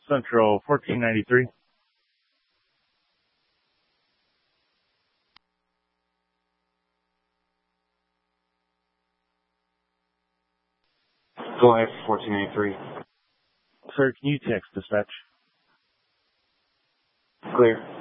Central 1493. Goliath 1483. Sir, can you text dispatch? Clear.